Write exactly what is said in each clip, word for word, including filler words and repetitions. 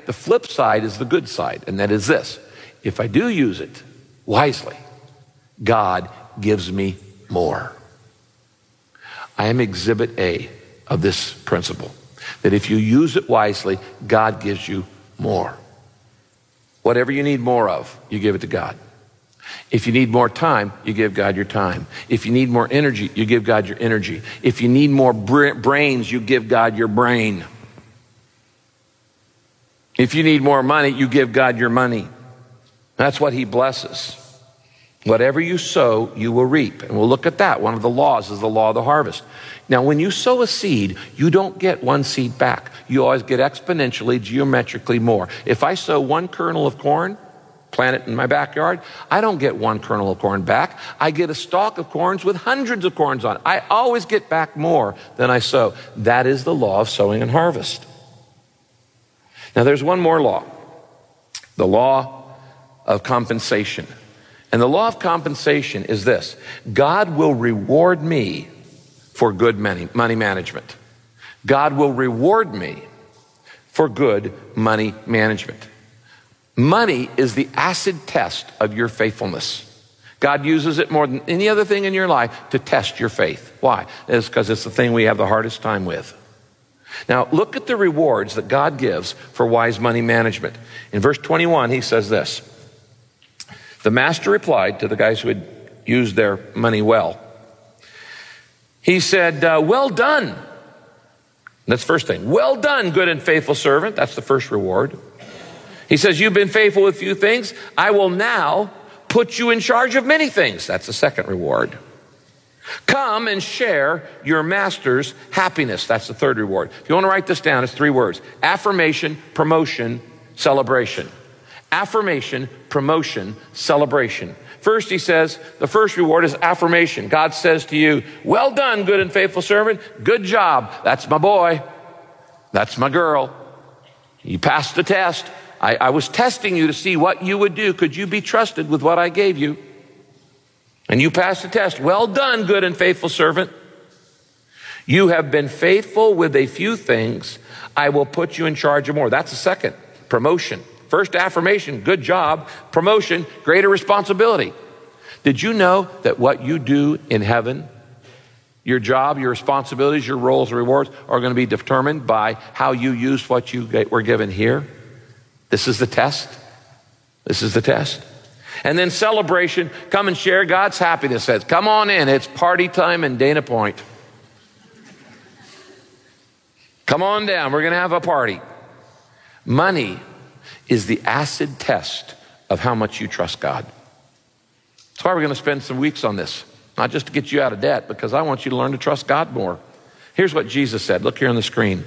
the flip side is the good side, and that is this. If I do use it wisely, God gives me more. I am exhibit A of this principle, that if you use it wisely, God gives you more. Whatever you need more of, you give it to God. If you need more time, you give God your time. If you need more energy, you give God your energy. If you need more bra- brains, you give God your brain. If you need more money, you give God your money. That's what he blesses. Whatever you sow, you will reap. And we'll look at that. One of the laws is the law of the harvest. Now, when you sow a seed, you don't get one seed back. You always get exponentially, geometrically more. If I sow one kernel of corn, plant it in my backyard, I don't get one kernel of corn back. I get a stalk of corns with hundreds of corns on it. I always get back more than I sow. That is the law of sowing and harvest. Now, there's one more law, the law of compensation. And the law of compensation is this: God will reward me for good money, money management. God will reward me for good money management. Money is the acid test of your faithfulness. God uses it more than any other thing in your life to test your faith. Why? It's because it's the thing we have the hardest time with. Now, look at the rewards that God gives for wise money management. In verse twenty-one, he says this: the master replied to the guys who had used their money well. He said, uh, well done. That's the first thing. Well done, good and faithful servant. That's the first reward. He says, you've been faithful with few things. I will now put you in charge of many things. That's the second reward. Come and share your master's happiness. That's the third reward. If you want to write this down, it's three words: affirmation, promotion, celebration. Affirmation, promotion, celebration. First, he says, the first reward is affirmation. God says to you, well done, good and faithful servant. Good job. That's my boy. That's my girl. You passed the test. I, I was testing you to see what you would do. Could you be trusted with what I gave you? And you passed the test. Well done, good and faithful servant. You have been faithful with a few things. I will put you in charge of more. That's the second. Promotion. First, affirmation, good job. Promotion, greater responsibility. Did you know that what you do in heaven, your job, your responsibilities, your roles and rewards are going to be determined by how you used what you were given here? This is the test. This is the test. And then celebration, come and share God's happiness. Says, come on in, it's party time in Dana Point. Come on down, we're going to have a party. Money is the acid test of how much you trust God. That's why we're going to spend some weeks on this. Not just to get you out of debt, because I want you to learn to trust God more. Here's what Jesus said. Look here on the screen.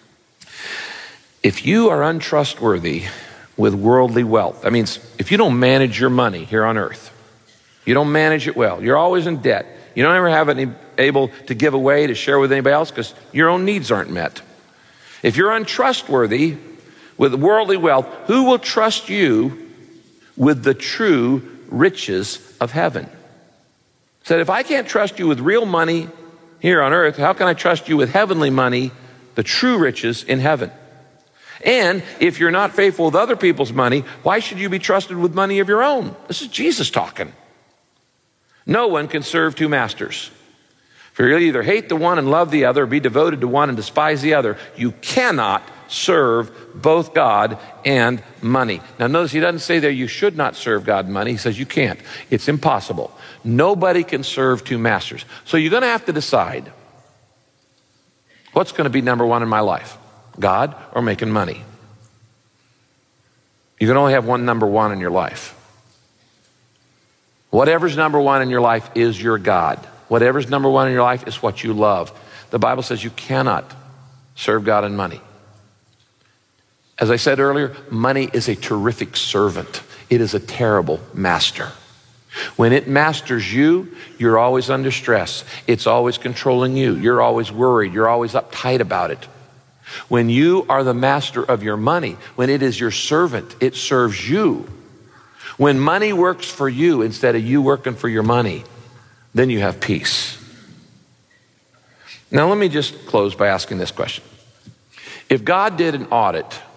If you are untrustworthy with worldly wealth, that means if you don't manage your money here on earth, you don't manage it well, you're always in debt, you don't ever have any able to give away, to share with anybody else because your own needs aren't met. If you're untrustworthy with worldly wealth, who will trust you with the true riches of heaven? Said, if I can't trust you with real money here on earth, how can I trust you with heavenly money, the true riches in heaven? And if you're not faithful with other people's money, why should you be trusted with money of your own? This is Jesus talking. No one can serve two masters. For you'll either hate the one and love the other, or be devoted to one and despise the other. You cannot serve both God and money. Now notice he doesn't say there you should not serve God and money. He says you can't. It's impossible. Nobody can serve two masters. So you're going to have to decide, what's going to be number one in my life? God or making money? You can only have one number one in your life. Whatever's number one in your life is your God. Whatever's number one in your life is what you love. The Bible says you cannot serve God and money. As I said earlier, money is a terrific servant. It is a terrible master. When it masters you, you're always under stress. It's always controlling you. You're always worried. You're always uptight about it. When you are the master of your money, when it is your servant, it serves you. When money works for you instead of you working for your money, then you have peace. Now let me just close by asking this question. If God did an audit